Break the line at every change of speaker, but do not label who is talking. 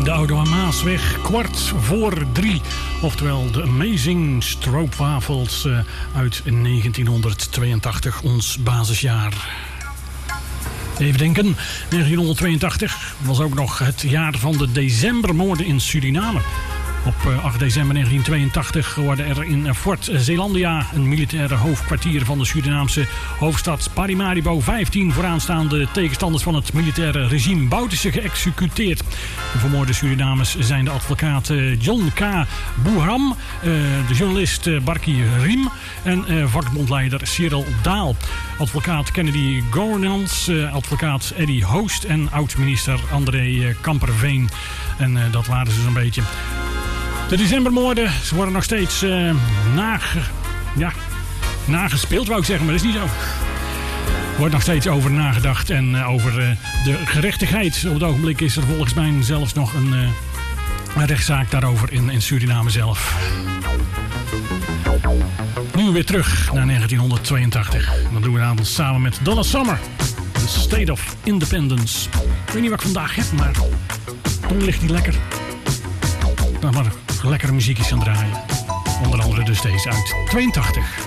de Oude Maasweg, 2:15. Oftewel de Amazing Stroopwafels uit 1982, ons basisjaar. Even denken, 1982 was ook nog het jaar van de decembermoorden in Suriname. Op 8 december 1982 worden er in Fort Zeelandia, een militaire hoofdkwartier van de Surinaamse hoofdstad Paramaribo, 15 vooraanstaande tegenstanders van het militaire regime Bouterse geëxecuteerd. De vermoorde Surinamers zijn de advocaat John K. Boehram, de journalist Barky Riem en vakbondleider Cyril Daal. Advocaat Kennedy Governance, advocaat Eddie Hoost en oud-minister André Kamperveen. En dat waren ze zo'n beetje. De decembermoorden, ze worden nog steeds nagespeeld, wou ik zeggen, maar dat is niet zo. Er wordt nog steeds over nagedacht en over de gerechtigheid. Op het ogenblik is er volgens mij zelfs nog een rechtszaak daarover in Suriname zelf. Nu weer terug naar 1982. Dat doen we dan samen met Donna Summer. The State of Independence. Ik weet niet wat ik vandaag heb, maar toen ligt die lekker. Dan maar lekkere muziekjes gaan draaien. Onder andere dus deze uit 82.